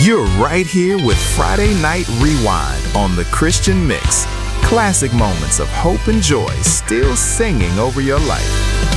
You're right here with Friday Night Rewind on the Christian Mix. Classic moments of hope and joy still singing over your life.